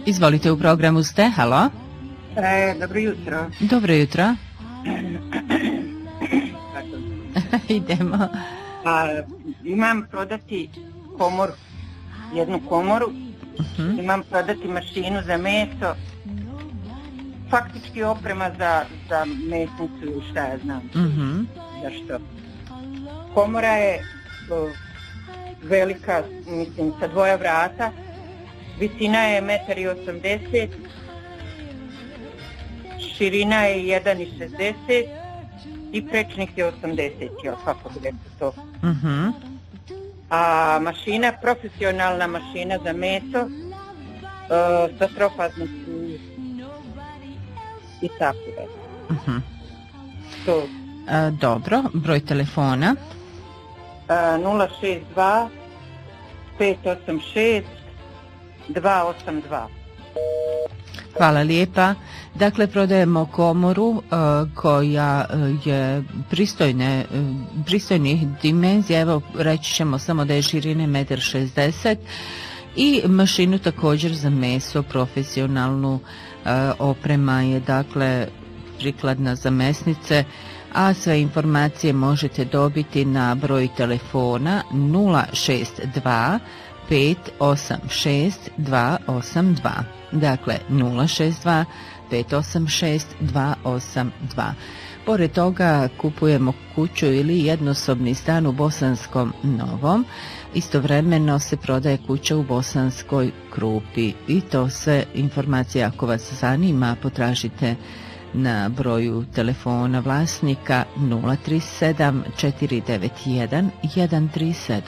Izvolite, u programu ste, halo? Dobro jutro. Dobro jutro. Idemo. Imam prodati komoru, jednu komoru, imam prodati mašinu za meso, faktički oprema za mesnicu ili šta ja znam. Zašto? Komora je velika, mislim, sa 2 vrata, visina je 1,80 m, širina je 1,60 i prečnik je 80, jel, kako bi rekao to. A mašina, profesionalna mašina za meso, sa trofaznom i tako da. To. Dobro, broj telefona? 062 586 282. Hvala lijepa. Dakle, prodajemo komoru koja je pristojnih dimenzija, evo reći ćemo samo da je širine 1,60 m i mašinu također za meso, profesionalnu, oprema je dakle prikladna za mesnice, a sve informacije možete dobiti na broj telefona 062 586 282. Dakle, 062 586 282. Pored toga kupujemo kuću ili jednosobni stan u Bosanskom Novom. Istovremeno se prodaje kuća u Bosanskoj Krupi i to sve informacije ako vas zanima potražite na broju telefona vlasnika 037 491 137.